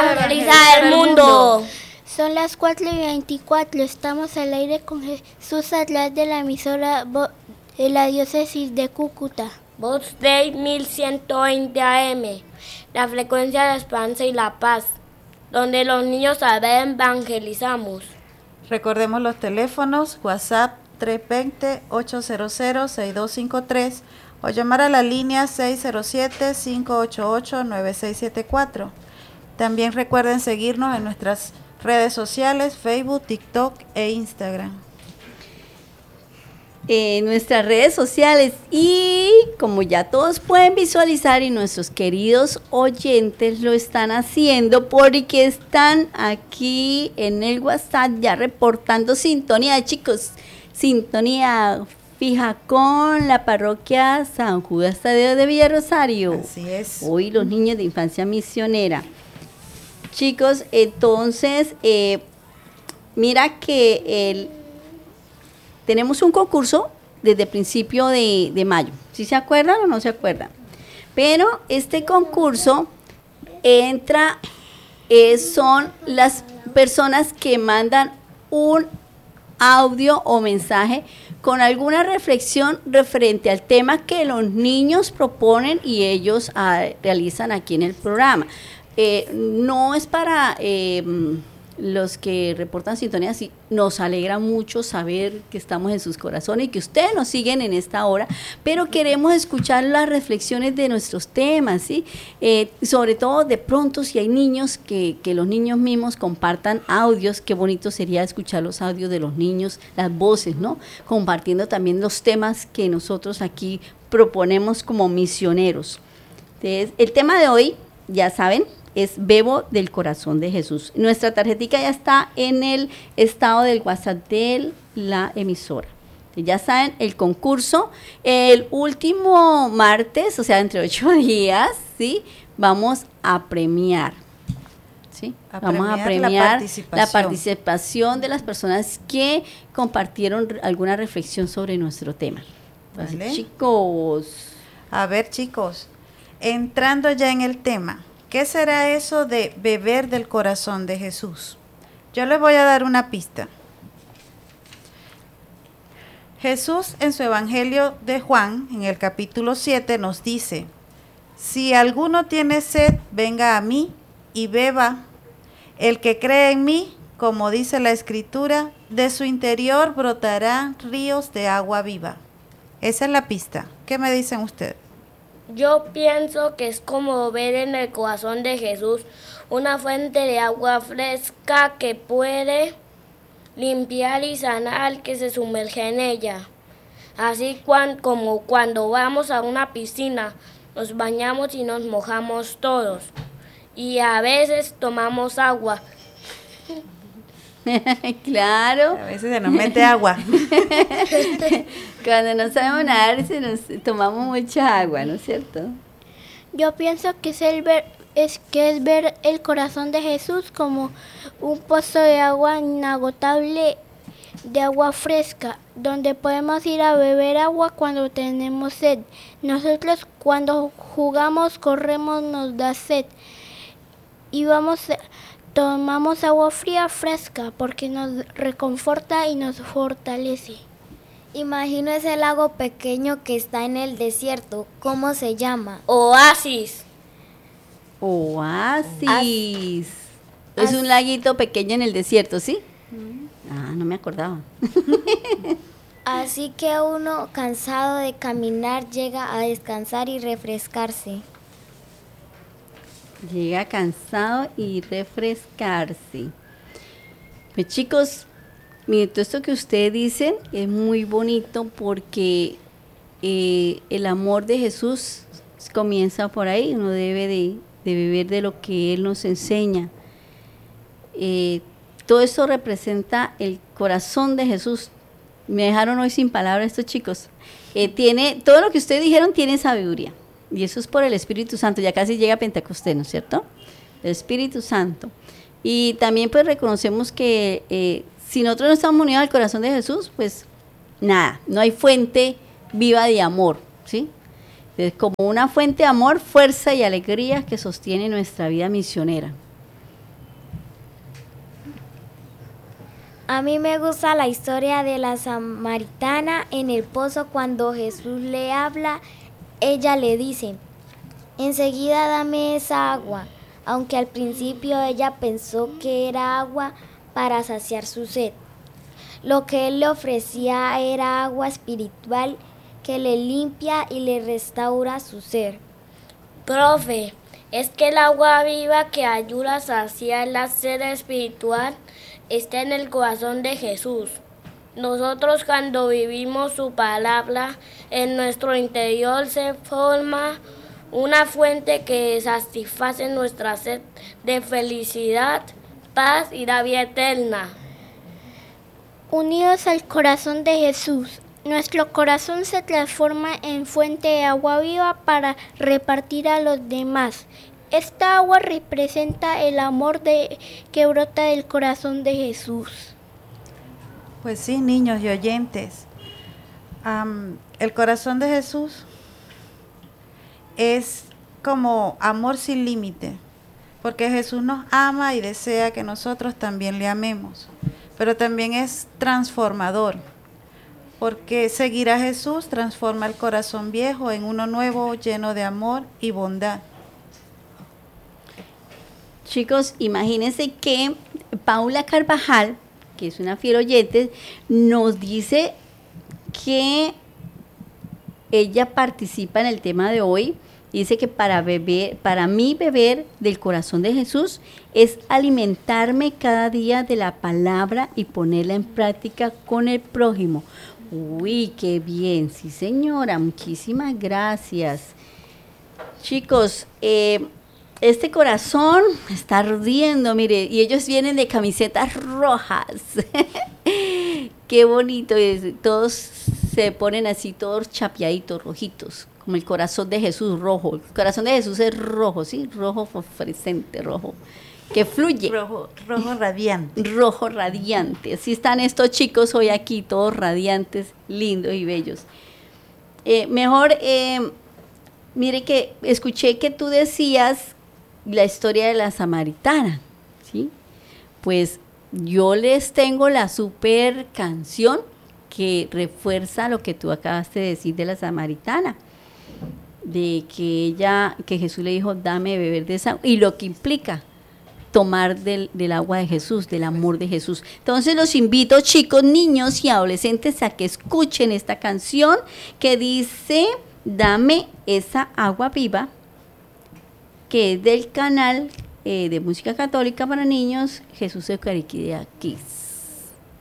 evangelizar el mundo. Son las 4:24, estamos al aire con Jesús a través de la emisora de la diócesis de Cúcuta. Voz de 1120 AM, la frecuencia de la esperanza y la paz, donde los niños a ver evangelizamos. Recordemos los teléfonos, WhatsApp 320-800-6253 o llamar a la línea 607-588-9674. También recuerden seguirnos en nuestras redes sociales, Facebook, TikTok e Instagram. En nuestras redes sociales, y como ya todos pueden visualizar y nuestros queridos oyentes lo están haciendo porque están aquí en el WhatsApp ya reportando sintonía, chicos, sintonía fija con la parroquia San Judas Tadeo de Villarosario. Así es. Hoy los niños de infancia misionera. Chicos, entonces, mira que tenemos un concurso desde principio de mayo. ¿Sí se acuerdan o no se acuerdan? Pero este concurso son las personas que mandan un audio o mensaje con alguna reflexión referente al tema que los niños proponen y ellos realizan aquí en el programa. No es para los que reportan sintonía, sí, nos alegra mucho saber que estamos en sus corazones y que ustedes nos siguen en esta hora, pero queremos escuchar las reflexiones de nuestros temas, ¿sí? Sobre todo de pronto si hay niños, que los niños mismos compartan audios, qué bonito sería escuchar los audios de los niños, las voces, ¿no? Compartiendo también los temas que nosotros aquí proponemos como misioneros. Entonces, el tema de hoy, ya saben, es Bebo del Corazón de Jesús. Nuestra tarjetica ya está en el estado del WhatsApp de la emisora. Ya saben, el concurso, el último martes, o sea, entre 8 días, ¿sí? Vamos a premiar. ¿Sí? Vamos a premiar la participación de las personas que compartieron alguna reflexión sobre nuestro tema. Vale. Así, chicos. A ver, chicos, entrando ya en el tema, ¿qué será eso de beber del corazón de Jesús? Yo les voy a dar una pista. Jesús en su Evangelio de Juan, en el capítulo 7, nos dice: si alguno tiene sed, venga a mí y beba. El que cree en mí, como dice la Escritura, de su interior brotarán ríos de agua viva. Esa es la pista. ¿Qué me dicen ustedes? Yo pienso que es como ver en el corazón de Jesús una fuente de agua fresca que puede limpiar y sanar al que se sumerge en ella. Así como cuando vamos a una piscina, nos bañamos y nos mojamos todos. Y a veces tomamos agua. Claro. A veces se nos mete agua. Cuando no sabemos nadar, tomamos mucha agua, ¿no es cierto? Yo pienso que es ver el corazón de Jesús como un pozo de agua inagotable, de agua fresca, donde podemos ir a beber agua cuando tenemos sed. Nosotros cuando jugamos, corremos, nos da sed y tomamos agua fría fresca porque nos reconforta y nos fortalece. Imagino ese lago pequeño que está en el desierto. ¿Cómo se llama? Oasis. Oasis. Es un laguito pequeño en el desierto, ¿sí? Ah, no me acordaba. Así que uno cansado de caminar llega a descansar y refrescarse. Llega cansado y refrescarse. Pues chicos, miren, todo esto que ustedes dicen es muy bonito porque el amor de Jesús comienza por ahí. Uno debe de beber de lo que Él nos enseña. Todo esto representa el corazón de Jesús. Me dejaron hoy sin palabras estos chicos. Todo lo que ustedes dijeron tiene sabiduría. Y eso es por el Espíritu Santo. Ya casi llega Pentecostés, ¿no es cierto? El Espíritu Santo. Y también pues reconocemos que si nosotros no estamos unidos al corazón de Jesús, pues nada, no hay fuente viva de amor, ¿sí? Entonces, como una fuente de amor, fuerza y alegría que sostiene nuestra vida misionera. A mí me gusta la historia de la samaritana en el pozo. Cuando Jesús le habla, ella le dice: enseguida dame esa agua, aunque al principio ella pensó que era agua para saciar su sed. Lo que él le ofrecía era agua espiritual que le limpia y le restaura su ser. Profe, es que el agua viva que ayuda a saciar la sed espiritual está en el corazón de Jesús. Nosotros cuando vivimos su palabra, en nuestro interior se forma una fuente que satisface nuestra sed de felicidad, paz y la vida eterna. Unidos al corazón de Jesús, nuestro corazón se transforma en fuente de agua viva para repartir a los demás. Esta agua representa el amor que brota del corazón de Jesús. Pues sí, niños y oyentes, el corazón de Jesús es como amor sin límite, porque Jesús nos ama y desea que nosotros también le amemos, pero también es transformador, porque seguir a Jesús transforma el corazón viejo en uno nuevo, lleno de amor y bondad. Chicos, imagínense que Paula Carvajal, que es una fiel oyente, nos dice que ella participa en el tema de hoy. Dice que para mí beber del corazón de Jesús es alimentarme cada día de la palabra y ponerla en práctica con el prójimo. Uy, qué bien, sí señora, muchísimas gracias. Chicos, este corazón está ardiendo, mire, y ellos vienen de camisetas rojas. Qué bonito, todos se ponen así, todos chapeaditos, rojitos, como el corazón de Jesús rojo. El corazón de Jesús es rojo, ¿sí? Rojo fosforescente, rojo, que fluye. Rojo radiante. Rojo radiante. Así están estos chicos hoy aquí, todos radiantes, lindos y bellos. Mire que escuché que tú decías la historia de la samaritana, ¿sí? Pues yo les tengo la super canción que refuerza lo que tú acabaste de decir de la samaritana, de que Jesús le dijo, dame beber de esa, y lo que implica tomar del agua de Jesús, del amor de Jesús. Entonces los invito, chicos, niños y adolescentes, a que escuchen esta canción que dice, dame esa agua viva, que es del canal de música católica para niños, Jesús Eucaristía Kids.